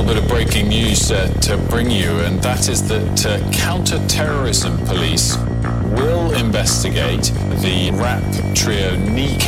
bit of breaking news to bring you, and that is that counter-terrorism police will investigate the rap trio Kneecap